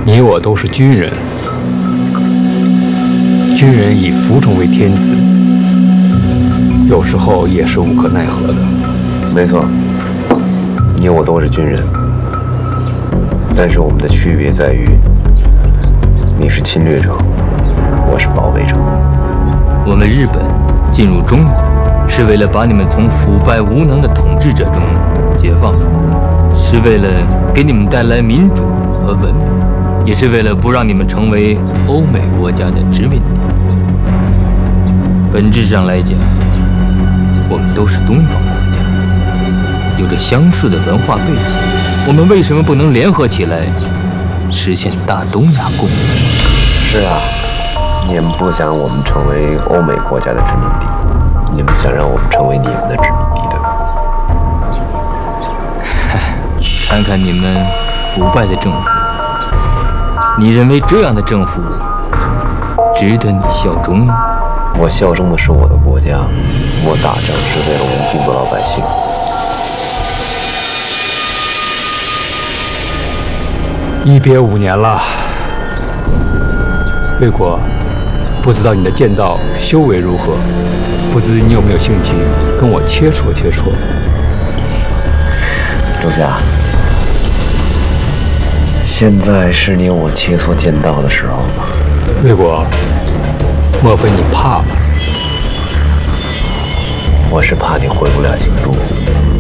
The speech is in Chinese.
你我都是军人，军人以服从为天职，有时候也是无可奈何的。 没错，你我都是军人，但是我们的区别在于，你是侵略者，我是保卫者。 我们日本进入中国，是为了把你们从腐败无能的统治者中解放出来，是为了给你们带来民主和文明，也是为了不让你们成为欧美国家的殖民地。本质上来讲，我们都是东方国家，有着相似的文化背景，我们为什么不能联合起来，实现大东亚共荣？ 是啊，你们不想我们成为欧美国家的殖民地，你们想让我们成为你们的殖民地，对吧？ 看看你们腐败的政府，你认为这样的政府值得你效忠吗？ 我效忠的是我的国家，我打仗是为了无辜的老百姓。 一别5年了，魏国，不知道你的剑道修为如何？不知你有没有兴趣跟我切磋切磋？ 周家，现在是你我切磋剑道的时候吗？ 魏国，莫非你怕吗？ 我是怕你回不了京都。